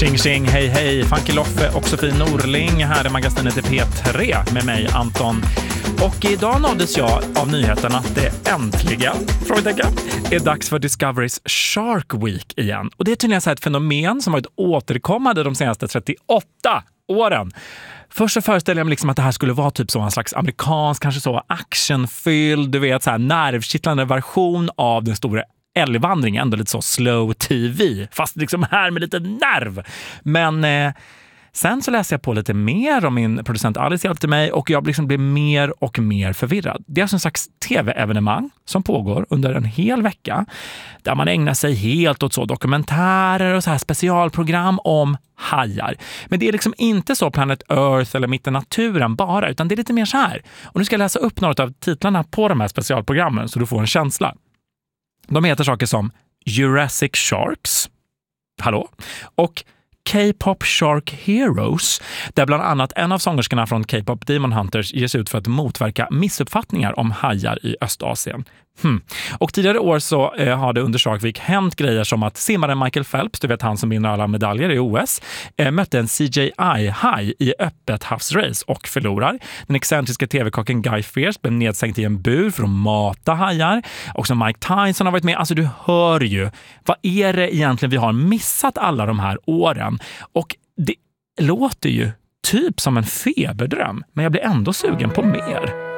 Tjing tjing, hej hej, Funky Loffe och Sofie Norling. Här är magasinet i P3 med mig Anton. Och idag nåddes jag av nyheten att det äntligen, är dags för Discoverys Shark Week igen. Och det är tydligen så här ett fenomen som varit återkommande de senaste 38 åren. Först så föreställer jag mig liksom att det här skulle vara typ så en slags amerikansk, kanske så actionfylld, du vet, så här nervkittlande version av den stora älgvandringen, ändå lite så slow tv, fast liksom här med lite nerv. Men sen så läser jag på lite mer om min producent Alice hjälpte mig och jag liksom blir mer och mer förvirrad. Det är alltså en slags tv-evenemang som pågår under en hel vecka där man ägnar sig helt åt så dokumentärer och så här specialprogram om hajar. Men det är liksom inte så Planet Earth eller Mitt i naturen bara, utan det är lite mer så här. Och nu ska jag läsa upp några av titlarna på de här specialprogrammen så du får en känsla. De heter saker som Jurassic Sharks, och K-pop Shark Heroes, där bland annat en av sångerskorna från K-pop Demon Hunters ges ut för att motverka missuppfattningar om hajar i Östasien. Och tidigare år så har det under Shark Week hänt grejer som att simmaren Michael Phelps, du vet han som vinner alla medaljer i OS, mötte en CGI-haj i öppet havsrace och förlorar. Den excentriska tv-kocken Guy Fierce blev nedsänkt i en bur för att mata hajar. Också Mike Tyson har varit med. Alltså du hör ju, vad är det egentligen vi har missat alla de här åren? Och det låter ju typ som en feberdröm, men jag blir ändå sugen på mer.